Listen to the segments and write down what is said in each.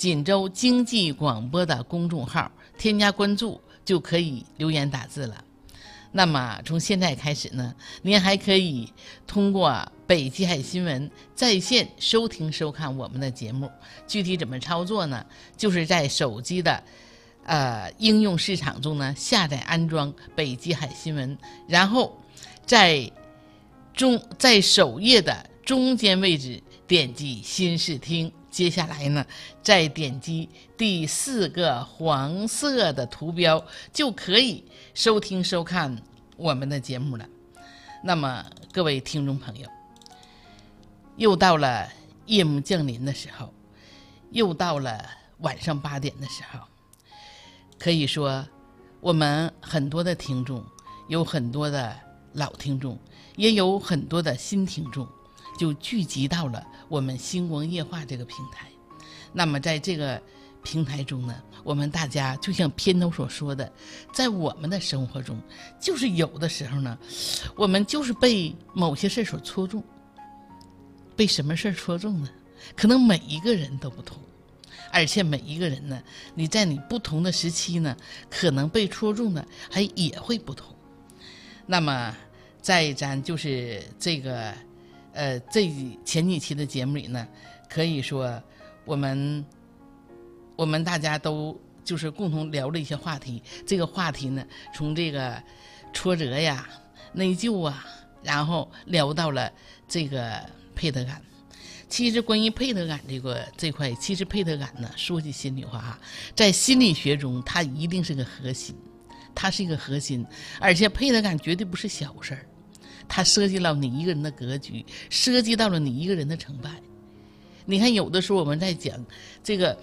锦州经济广播的公众号，添加关注就可以留言打字了。那么从现在开始呢，您还可以通过北极海新闻在线收听收看我们的节目。具体怎么操作呢？就是在手机的应用市场中呢，下载安装北极海新闻，然后在首页的中间位置点击新视听，接下来呢再点击第4个黄色的图标，就可以收听收看我们的节目了。那么各位听众朋友，又到了夜幕降临的时候，又到了晚上8点的时候，可以说我们很多的听众，有很多的老听众，也有很多的新听众，就聚集到了我们星光夜话这个平台。那么在这个平台中呢，我们大家就像片头所说的，在我们的生活中，就是有的时候呢，我们就是被某些事所戳中。被什么事戳中呢？可能每一个人都不同，而且每一个人呢，你在你不同的时期呢，可能被戳中的也会不同。那么在咱就是这个前几期的节目里呢，可以说我们大家都就是共同聊了一些话题。这个话题呢，从这个挫折呀、内疚啊，然后聊到了这个配得感。其实关于配得感这块，其实配得感呢，说句心里话哈，在心理学中它一定是个核心，它是一个核心，而且配得感绝对不是小事儿，它涉及到你一个人的格局，涉及到了你一个人的成败。你看有的时候我们在讲这个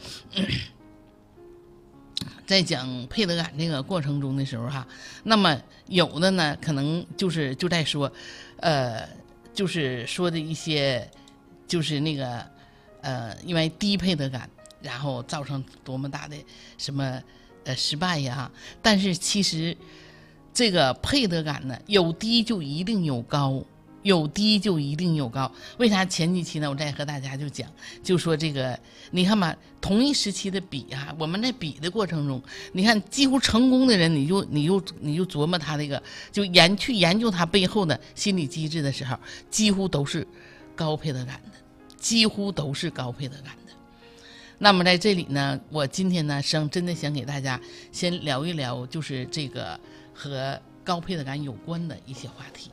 在讲配得感这个过程中的时候哈，那么有的呢可能就在说就是说的一些就是那个因为低配得感，然后造成多么大的什么失败呀。但是其实这个配得感呢，有低就一定有高，有低就一定有高。为啥前几期呢我再和大家就说这个，你看吧，同一时期的比啊，我们在比的过程中，你看几乎成功的人，你就琢磨他这个，就去研究他背后的心理机制的时候，几乎都是高配得感的，几乎都是高配得感的。那么在这里呢，我今天呢真的想给大家先聊一聊，就是这个和高配得感有关的一些话题。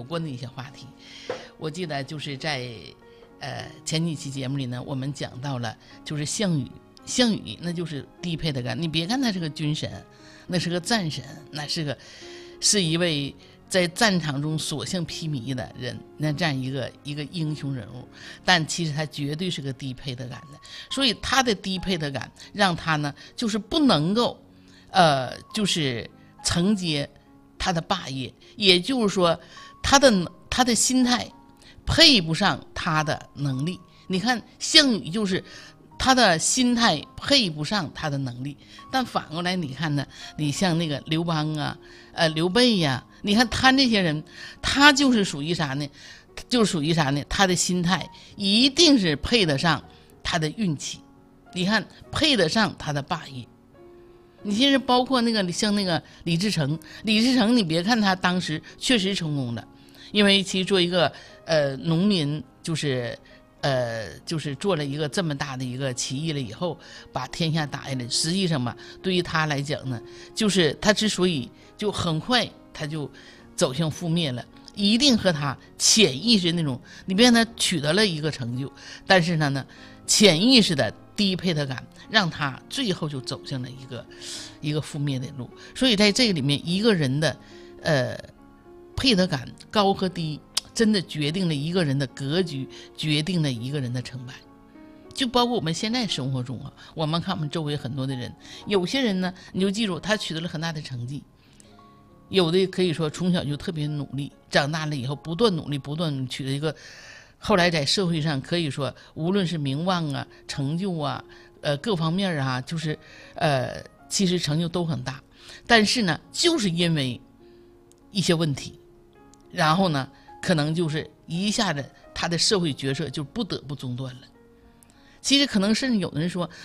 我记得就是在前几期节目里呢，我们讲到了就是项羽那就是低配得感。你别看他是个军神，那是个战神，那是一位在战场中所向披靡的人，那这样一个英雄人物，但其实他绝对是个低配得感的。所以他的低配得感让他呢就是不能够就是承接他的霸业，也就是说他的心态配不上他的能力。你看项羽就是他的心态配不上他的能力，但反过来你看呢，你像那个刘邦啊刘备呀，你看他这些人，他就是属于啥呢，他的心态一定是配得上他的运气，你看配得上他的霸业。你其实包括像那个李自成，你别看他当时确实成功的，因为其实做一个农民，就是做了一个这么大的一个起义了以后，把天下打下来。实际上嘛，对于他来讲呢，就是他之所以就很快他就走向覆灭了，一定和他潜意识那种，你别看他取得了一个成就，但是呢潜意识的低配得感让他最后就走向了一个覆灭的路。所以在这个里面，一个人的配得感高和低，真的决定了一个人的格局，决定了一个人的成败。就包括我们现在生活中啊，我们看我们周围很多的人，有些人呢，你就记住他取得了很大的成绩，有的可以说从小就特别努力，长大了以后不断努力取得一个，后来在社会上可以说无论是名望啊、成就啊、各方面啊，就是其实成就都很大，但是呢就是因为一些问题，然后呢可能就是一下子他的社会角色就不得不中断了。其实可能甚至有的人说，